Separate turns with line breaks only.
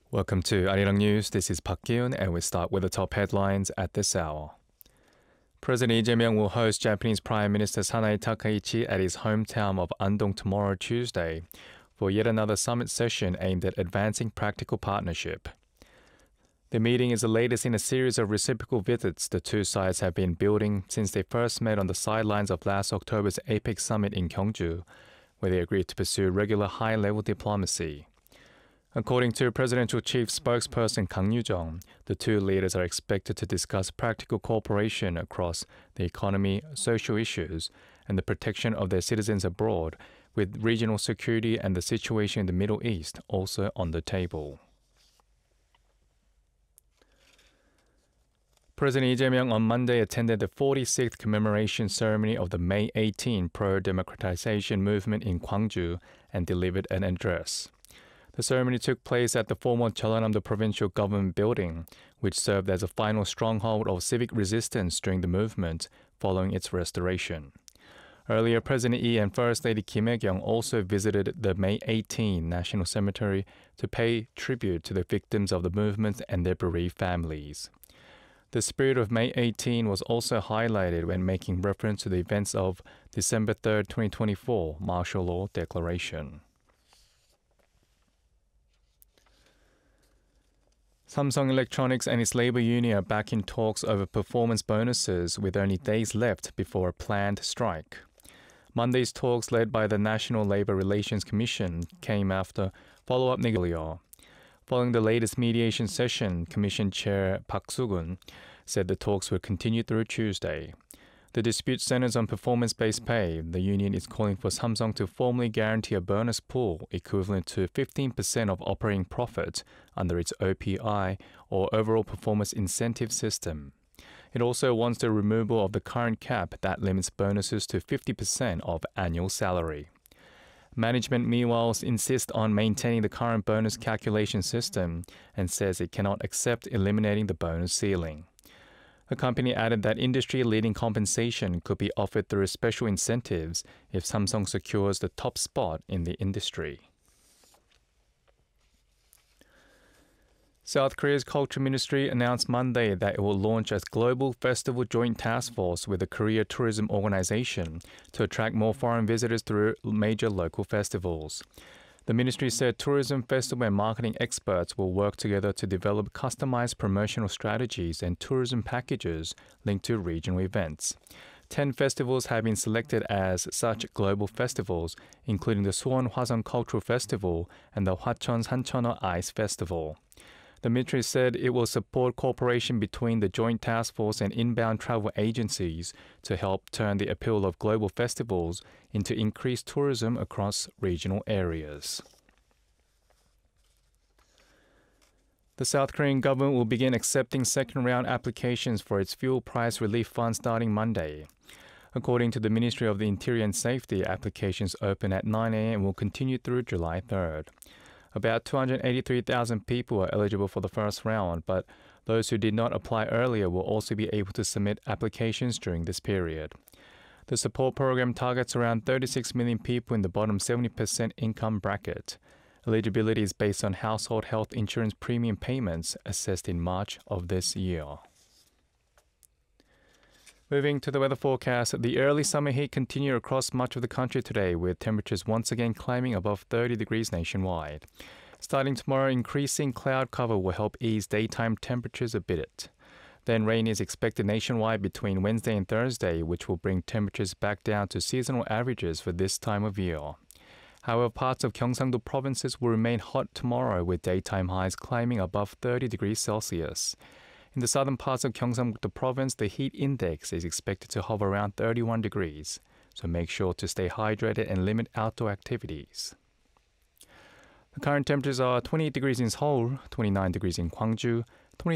Welcome to Arirang News. This is Park Kyun, and we start with the top headlines at this hour. President Lee Jae-myung will host Japanese Prime Minister Sanae Takaichi at his hometown of Andong tomorrow, Tuesday, for yet another summit session aimed at advancing practical partnership. The meeting is the latest in a series of reciprocal visits the two sides have been building since they first met on the sidelines of last October's APEC summit in Gyeongju, where they agreed to pursue regular high-level diplomacy. According to Presidential Chief Spokesperson Kang Yoo-jung, the two leaders are expected to discuss practical cooperation across the economy, social issues, and the protection of their citizens abroad, with regional security and the situation in the Middle East also on the table. President Lee Jae-myung on Monday attended the 46th commemoration ceremony of the May 18 pro-democratization movement in Gwangju and delivered an address. The ceremony took place at the former Jeollanam-do Provincial Government Building, which served as a final stronghold of civic resistance during the movement following its restoration. Earlier, President Lee and First Lady Kim Hae-kyung also visited the May 18 National Cemetery to pay tribute to the victims of the movement and their bereaved families. The spirit of May 18 was also highlighted when making reference to the events of December 3, 2024 martial law declaration. Samsung Electronics and its labor union are back in talks over performance bonuses with only days left before a planned strike. Monday's talks, led by the National Labor Relations Commission, came after follow-up negotiations. Following the latest mediation session, Commission Chair Park Soo-gun said the talks would continue through Tuesday. The dispute centers on performance-based pay. The union is calling for Samsung to formally guarantee a bonus pool equivalent to 15% of operating profit under its OPI, or Overall Performance Incentive System. It also wants the removal of the current cap that limits bonuses to 50% of annual salary. Management, meanwhile, insists on maintaining the current bonus calculation system and says it cannot accept eliminating the bonus ceiling. The company added that industry-leading compensation could be offered through special incentives if Samsung secures the top spot in the industry. South Korea's Culture Ministry announced Monday that it will launch a global festival joint task force with the Korea Tourism Organization to attract more foreign visitors through major local festivals. The ministry said tourism, festival, and marketing experts will work together to develop customized promotional strategies and tourism packages linked to regional events. 10 festivals have been selected as such global festivals, including the Suwon Hwaseong Cultural Festival and the Hwacheon Sancheoneo Ice Festival. The ministry said it will support cooperation between the Joint Task Force and inbound travel agencies to help turn the appeal of global festivals into increased tourism across regional areas. The South Korean government will begin accepting second-round applications for its fuel price relief fund starting Monday. According to the Ministry of the Interior and Safety, applications open at 9 a.m. and will continue through July 3rd. About 283,000 people are eligible for the first round, but those who did not apply earlier will also be able to submit applications during this period. The support program targets around 36 million people in the bottom 70% income bracket. Eligibility is based on household health insurance premium payments assessed in March of this year. Moving to the weather forecast, the early summer heat continued across much of the country today, with temperatures once again climbing above 30 degrees nationwide. Starting tomorrow, increasing cloud cover will help ease daytime temperatures a bit. Then rain is expected nationwide between Wednesday and Thursday, which will bring temperatures back down to seasonal averages for this time of year. However, parts of Gyeongsang-do provinces will remain hot tomorrow, with daytime highs climbing above 30 degrees Celsius. In the southern parts of Gyeongsang-do province, the heat index is expected to hover around 31 degrees, so make sure to stay hydrated and limit outdoor activities. The current temperatures are 28 degrees in Seoul, 29 degrees in Gwangju,